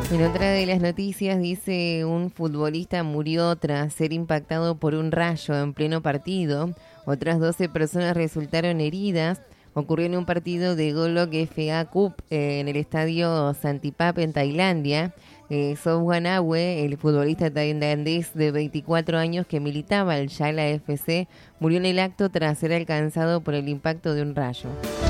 En otra de las noticias dice un futbolista murió tras ser impactado por un rayo en pleno partido. Otras 12 personas resultaron heridas. Ocurrió en un partido de Golok FA Cup en el estadio Santipap en Tailandia. Sobwanawe, el futbolista tailandés de 24 años que militaba el Yala FC, murió en el acto tras ser alcanzado por el impacto de un rayo.